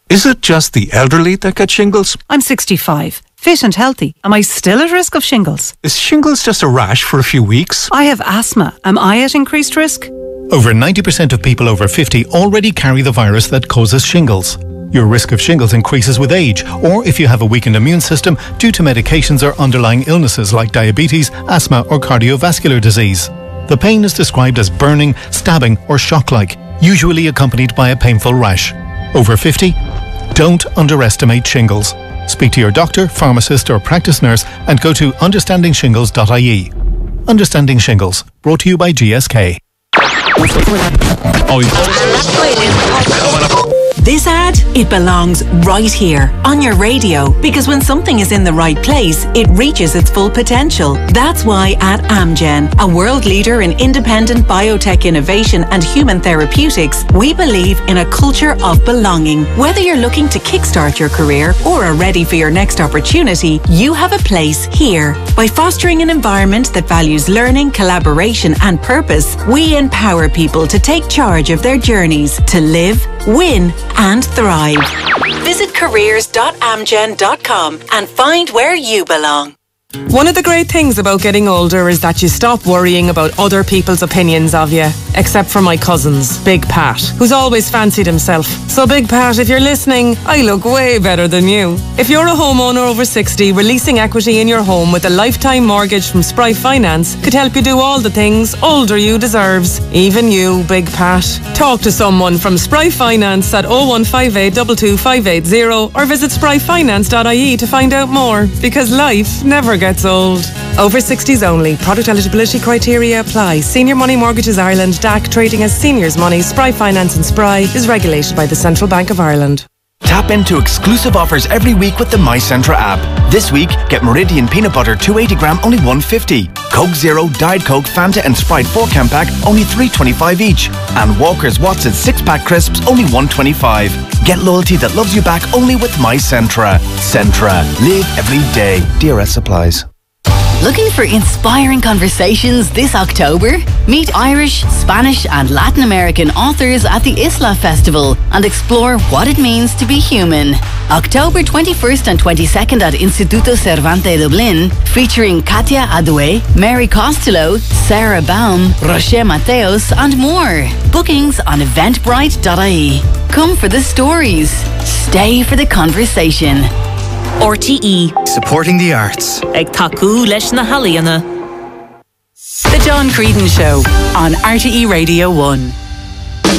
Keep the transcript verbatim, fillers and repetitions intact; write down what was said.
Is it just the elderly that get shingles? I'm sixty-five, fit and healthy. Am I still at risk of shingles? Is shingles just a rash for a few weeks? I have asthma. Am I at increased risk? Over ninety percent of people over fifty already carry the virus that causes shingles. Your risk of shingles increases with age, or if you have a weakened immune system due to medications or underlying illnesses like diabetes, asthma or cardiovascular disease. The pain is described as burning, stabbing or shock-like, usually accompanied by a painful rash. Over fifty? Don't underestimate shingles. Speak to your doctor, pharmacist or practice nurse and go to understanding shingles dot I E. Understanding Shingles, brought to you by G S K. This ad, it belongs right here on your radio, because when something is in the right place, it reaches its full potential. That's why at Amgen, a world leader in independent biotech innovation and human therapeutics, we believe in a culture of belonging. Whether you're looking to kickstart your career or are ready for your next opportunity, you have a place here. By fostering an environment that values learning, collaboration and purpose, we empower people to take charge of their journeys to live, win and thrive. Visit careers dot amgen dot com and find where you belong. One of the great things about getting older is that you stop worrying about other people's opinions of you. Except for my cousins, Big Pat, who's always fancied himself. So Big Pat, if you're listening, I look way better than you. If you're a homeowner over sixty, releasing equity in your home with a lifetime mortgage from Spry Finance could help you do all the things older you deserves. Even you, Big Pat. Talk to someone from Spry Finance at oh one five eight two two five eight zero or visit spry finance dot I E to find out more. Because life never gets old. Over sixties only. Product eligibility criteria apply. Senior Money Mortgages Ireland, D A C, trading as Seniors Money, Spry Finance and Spry is regulated by the Central Bank of Ireland. Tap into exclusive offers every week with the MyCentra app. This week, get Meridian Peanut Butter two hundred eighty gram only one fifty. Coke Zero, Diet Coke, Fanta and Sprite four can pack only three twenty-five each. And Walker's Watson six pack crisps only one twenty-five. Get loyalty that loves you back only with MyCentra. Centra. Live every day. D R S applies. Looking for inspiring conversations this October? Meet Irish, Spanish and Latin American authors at the Isla Festival and explore what it means to be human. October twenty-first and twenty-second at Instituto Cervantes Dublin, featuring Katia Adue, Mary Costello, Sarah Baum, Roché Mateos and more. Bookings on eventbrite dot I E. Come for the stories. Stay for the conversation. R T E. Supporting the arts. Ag taku leis na haliana. The John Creedon Show on R T E Radio one.